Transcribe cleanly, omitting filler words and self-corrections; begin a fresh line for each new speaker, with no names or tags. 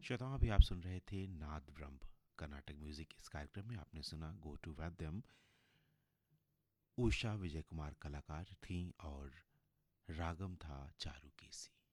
श्रोताओं, अभी आप सुन रहे थे नाद ब्रह्म कर्नाटक म्यूजिक। इस कार्यक्रम में आपने सुना गो टू वाद्यम। उषा विजय कुमार कलाकार थीं और रागम था चारुकेसी।